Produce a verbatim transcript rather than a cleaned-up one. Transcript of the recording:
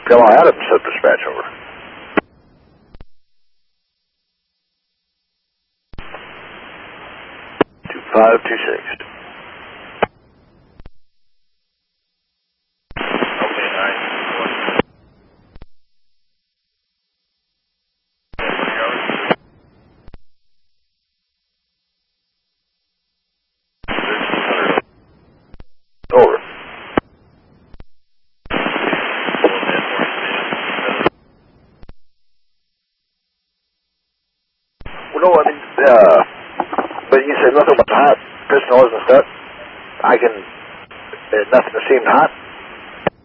Bill Adams, sub-dispatch, over. two five two six. Okay, nine. Over. Well, no, I mean, uh, but you said nothing but hot. Piston wasn't stuck. I can, uh, nothing seemed hot.